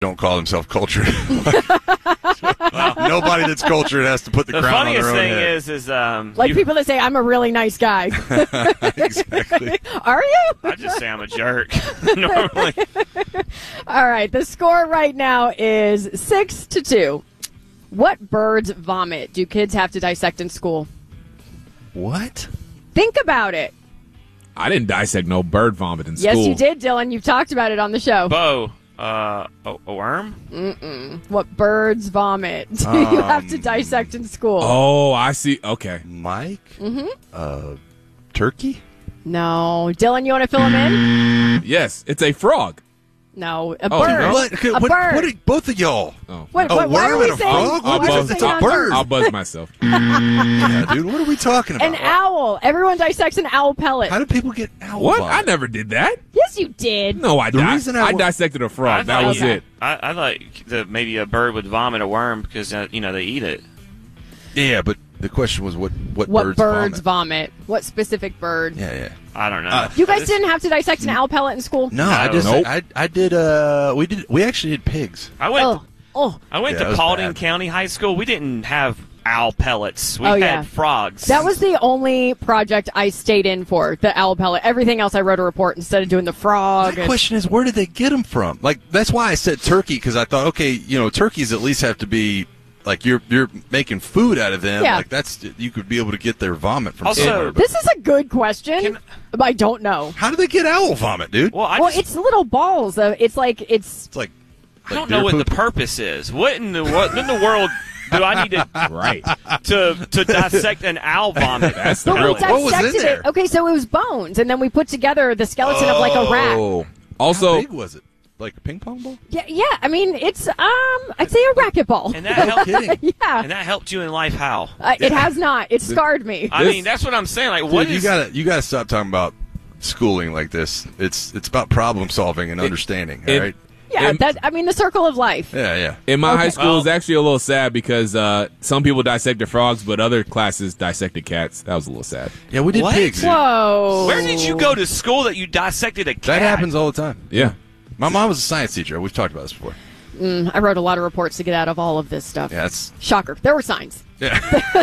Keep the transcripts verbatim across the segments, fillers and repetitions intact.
don't call themselves cultured. Well, nobody that's cultured has to put the, The crown on their funniest own thing head. is, is um, Like you- people that say, I'm a really nice guy. Exactly. Are you? I just say I'm a jerk normally. All right. The score right now is six to two. What bird's vomit do kids have to dissect in school? What? Think about it. I didn't dissect no bird vomit in Yes, school. you did, Dylan. You've talked about it on the show. Bo, uh, a, a worm? What bird's vomit do you have to dissect in school? Oh, I see. Okay. Mike? Mm-hmm. Uh, turkey? No. Dylan, you want to fill him in? Yes, it's a frog. No. A Oh, bird. no? What? A what, bird. what are both of y'all? Oh. What, A what, why are worm we and a saying, frog? why I'll are we buzz, saying It's a on bird. I'll buzz myself. Yeah, dude, what are we talking about? An owl. Everyone dissects an owl pellet. How do people get owl What? vomit? I never did that. Yes, you did. No, I The di- reason I I wa- dissected a frog. That thought- was Okay. it. I, I like that maybe a bird would vomit a worm because, uh, you know, they eat it. Yeah, but the question was what, what, What birds, birds vomit? vomit? What specific bird? Yeah, yeah. I don't know. Uh, You guys This- didn't have to dissect an owl pellet in school? No, I No. just Nope. I I did uh we did we actually did pigs. I went. Oh. Oh. I went Yeah, that to was Paulding bad. County High School. We didn't have owl pellets. We Oh, had yeah. frogs. That was the only project I stayed in for, the owl pellet. Everything else I wrote a report instead of doing the frog. My and- question is, where did they get them from? Like, that's why I said turkey, because I thought, okay, you know, turkeys at least have to be like you're you're making food out of them. Yeah. Like that's you could be able to get their vomit from Also- somewhere. But This is a good question. Can- but I don't know. how do they get owl vomit, dude? well, I well, just, it's little balls. Of, it's like it's. It's like, I like don't know deer what the poop. purpose is. What in the what in the world do I need to Right. to to dissect an owl vomit? That's the But real we What was in dissected there? it. Okay, so it was bones, and then we put together the skeleton of like a rat. Oh, Also- how big was it? Like a ping pong ball? Yeah, yeah. I mean, it's um, I'd say a racquetball. And that helped. Kidding. yeah, And that helped you in life. How? uh, it has not. It scarred me. I This- mean, that's what I'm saying. Like, Dude, what you is? gotta you gotta stop talking about schooling like this. It's it's about problem solving and understanding. it- all right? yeah, Em- that. I mean, the circle of life. Yeah, yeah. In my Okay. high school, Well- it was actually a little sad because uh, some people dissected frogs, but other classes dissected cats. That was a little sad. Yeah, we did What? pigs. dude. Whoa. Where did you go to school that you dissected a cat? That happens all the time. Yeah. My mom was a science teacher. We've talked about this before. I wrote a lot of reports to get out of all of this stuff. Yeah, it's Shocker. There were signs. yeah.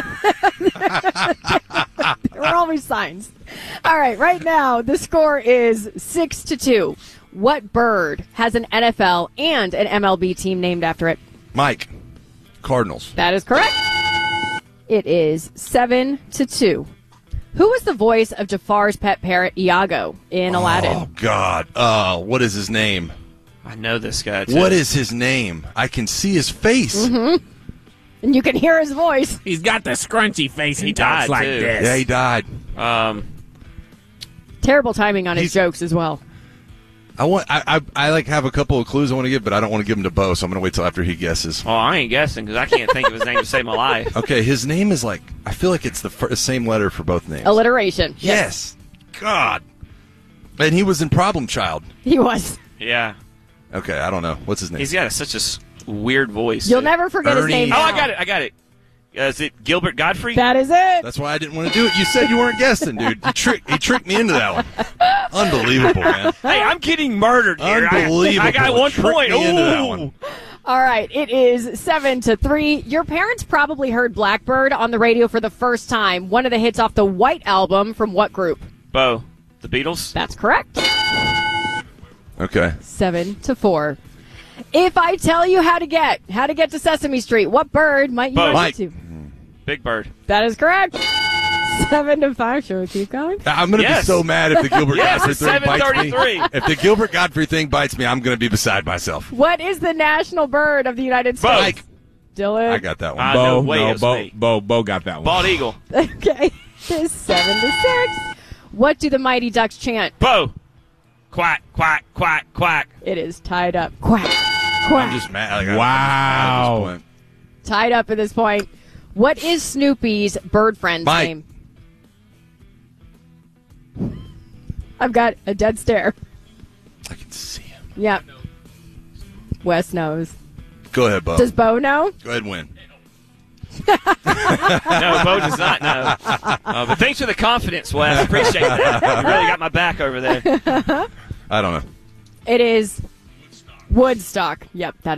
There were always signs. All right, right now the score is six to two. What bird has an N F L and an M L B team named after it? Mike, Cardinals. That is correct. It is seven to two. Who was the voice of Jafar's pet parrot Iago in Aladdin? Oh God. Uh, what is his name? I know this guy. Too. What is his name? I can see his face. And you can hear his voice. He's got the scrunchy face. He talks like too. this. Yeah, he died. Um, Terrible timing on his He's- jokes as well. I want. I, I. I like have a couple of clues I want to give, but I don't want to give them to Bo, so I'm going to wait till after he guesses. well, I ain't guessing because I can't think of his name to save my life. Okay, his name is like. I feel like it's the fir- same letter for both names. Alliteration. Yes. God. And he was in Problem Child. He was. Yeah, Okay, I don't know. What's his name? he's got a, such a s- weird voice. You'll too. never forget Ernie. his name. Oh, now. I got it. I got it. Uh, is it Gilbert Godfrey? That is it. That's why I didn't want to do it. You said you weren't guessing, dude. You tricked. He tricked me into that one. Unbelievable, man. Hey, I'm getting murdered here. I- Unbelievable. I, got one Tricked point. me into that Ooh. one. All right, it is seven to three. Your parents probably heard Blackbird on the radio for the first time. One of the hits off the White Album from what group? Bo, the Beatles. That's correct. Okay. Seven to four. If I tell you how to get how to get to Sesame Street, what bird might you Bo. run Mike. into? Big Bird. That is correct. Seven to five. Should we keep going? I'm going to Yes. be so mad if the Gilbert Yes, Godfrey it's thing bites me. seven thirty-three. If the Gilbert Godfrey thing bites me, I'm going to be beside myself. What is the national bird of the United Bo. States? Mike. Dylan. I got that one. I Bo, know way no, it's Bo, me. Bo, Bo got that one. Bald eagle. Okay. It's seven to six. What do the Mighty Ducks chant? Bo. Quack, quack, quack, quack. It is tied up. Quack. Quack. I'm just mad. Like, I'm Wow. mad at this point. Tied up at this point. What is Snoopy's bird friend's Mike. name? I've got a dead stare. I can see him. Yep. Wes knows. Go ahead, Bo. Does Bo know? Go ahead and win. No, Bo does not know. Uh, but thanks for the confidence, Wes. Appreciate that. You really got my back over there. I don't know. It is Woodstock. Yep, that